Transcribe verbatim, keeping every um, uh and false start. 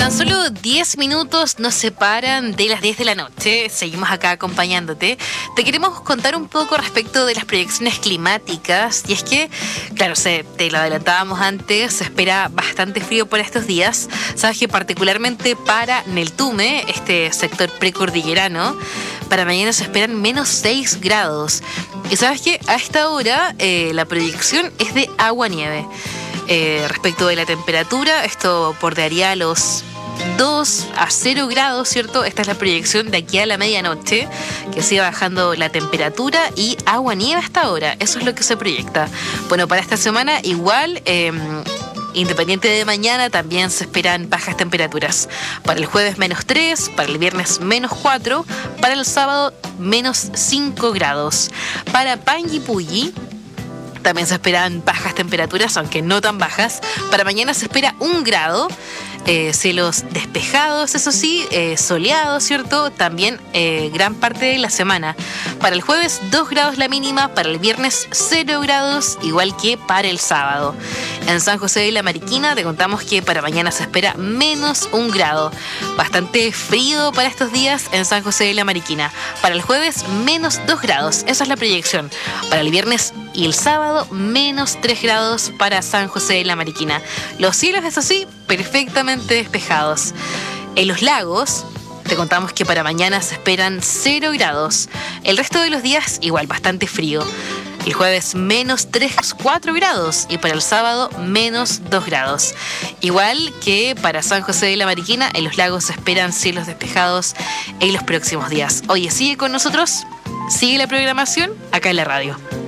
Tan solo diez minutos nos separan de las diez de la noche. Seguimos acá acompañándote. Te queremos contar un poco respecto de las proyecciones climáticas. Y es que, claro, se, te lo adelantábamos antes, se espera bastante frío por estos días. Sabes que particularmente para Neltume, este sector precordillerano, para mañana se esperan menos seis grados. Y sabes que a esta hora eh, la proyección es de agua-nieve. Eh, respecto de la temperatura, esto bordearía los dos a cero grados, ¿cierto? Esta es la proyección de aquí a la medianoche, que sigue bajando la temperatura y agua nieve hasta ahora. Eso es lo que se proyecta. Bueno, para esta semana igual, eh, independiente de mañana, también se esperan bajas temperaturas. Para el jueves menos tres, para el viernes menos cuatro, para el sábado menos cinco grados. Para Panguipulli también se esperan bajas temperaturas, aunque no tan bajas. Para mañana se espera un grado, eh, cielos despejados, eso sí, eh, soleados, ¿cierto? También eh, gran parte de la semana. Para el jueves, dos grados la mínima, para el viernes, cero grados, igual que para el sábado. En San José de la Mariquina te contamos que para mañana se espera menos un grado. Bastante frío para estos días en San José de la Mariquina. Para el jueves, menos dos grados, esa es la proyección. Para el viernes y el sábado, menos tres grados para San José de la Mariquina. Los cielos, eso sí, perfectamente despejados. En los lagos te contamos que para mañana se esperan cero grados. El resto de los días igual, bastante frío. El jueves menos tres, cuatro grados y para el sábado menos dos grados. Igual que para San José de la Mariquina, en los lagos se esperan cielos despejados en los próximos días. Oye, sigue con nosotros, sigue la programación acá en la radio.